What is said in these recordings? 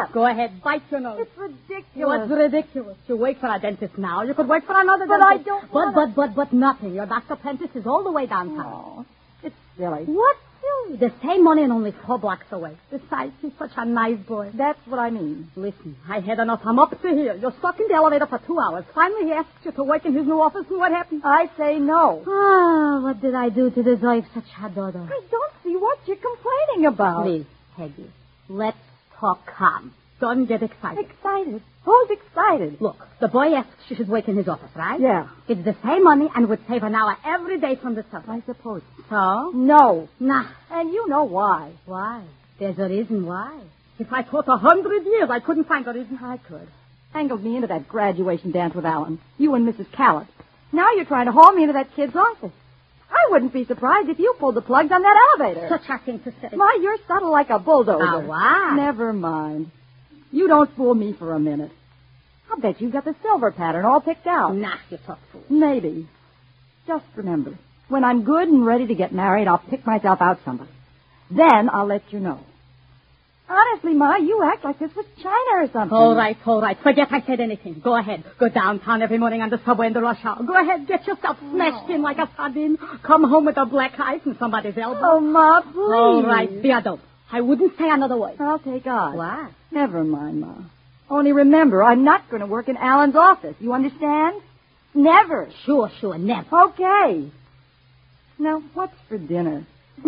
Go ahead, bite your nose. It's ridiculous. What's ridiculous? You work for a dentist now. You could work for another But dentist. I don't But nothing. Your Dr. Prentice is all the way downtown. Oh, it's silly. What's silly? The same money and only 4 blocks away. Besides, he's such a nice boy. That's what I mean. Listen, I had enough. I'm up to here. You're stuck in the elevator for 2 hours. Finally, he asks you to work in his new office, and what happened? I say no. Ah, what did I do to deserve such a daughter? I don't see what you're complaining about. Please, Peggy, let's talk calm. Don't get excited. Excited? Who's excited? Look, the boy asks she should work in his office, right? Yeah. It's the same money and would save an hour every day from the subway. I suppose. So? No. Nah. And you know why. Why? There's a reason why. If I taught 100 years, I couldn't find a reason. I could. Angled me into that graduation dance with Alan. You and Mrs. Callett. Now you're trying to haul me into that kid's office. I wouldn't be surprised if you pulled the plugs on that elevator. Such a thing to say. My, you're subtle like a bulldozer. Ah, why? Never mind. You don't fool me for a minute. I'll bet you got the silver pattern all picked out. Nah, you talk fool. Maybe. Just remember, when I'm good and ready to get married, I'll pick myself out somebody. Then I'll let you know. Honestly, Ma, you act like this was China or something. All right. Forget I said anything. Go ahead. Go downtown every morning on the subway in the rush hour. Go ahead. Get yourself smashed in like a sardine. Come home with a black eye from somebody's elbow. Oh, Ma, please. All right. Be adult. I wouldn't say another word. I'll take odds. What? Never mind, Ma. Only remember, I'm not going to work in Alan's office. You understand? Never. Sure, never. Okay. Now, what's for dinner?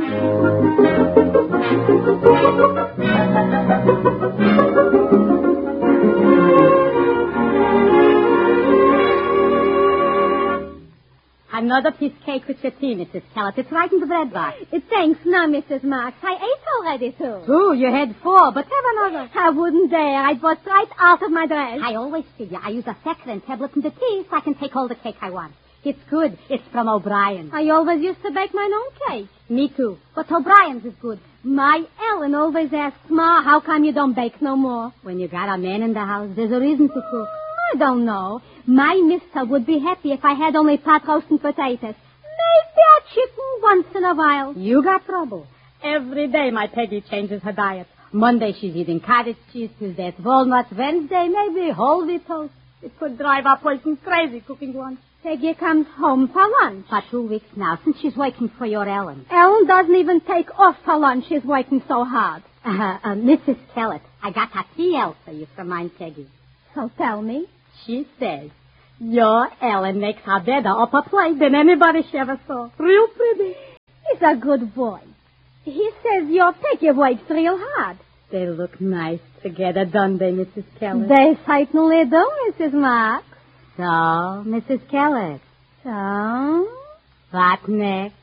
Another piece of cake with your tea, Mrs. Callett. It's right in the bread box. Thanks, no, Mrs. Marks. I ate already, too. 2, you had 4, but have another. I wouldn't dare. I'd bust right out of my dress. I always figure I use a saccharin tablet in the tea so I can take all the cake I want. It's good. It's from O'Brien. I always used to bake my own cake. Me too. But O'Brien's is good. My Ellen always asks, Ma, how come you don't bake no more? When you got a man in the house, there's a reason to cook. I don't know. My mister would be happy if I had only pot roast and potatoes. Maybe a chicken once in a while. You got trouble. Every day my Peggy changes her diet. Monday she's eating cottage cheese, Tuesday it's walnuts, Wednesday maybe whole wheat toast. It could drive a person crazy cooking lunch. Peggy comes home for lunch. For 2 weeks now, since she's working for your Ellen. Ellen doesn't even take off for lunch. She's working so hard. Mrs. Kellett, I got a TL for you from mine Peggy. So tell me. She says, your Ellen makes her better up a plate than anybody she ever saw. Real pretty. He's a good boy. He says your Peggy works real hard. They look nice together, don't they, Mrs. Kellett? They certainly do, Mrs. Marks. So, Mrs. Kellett. So? What next?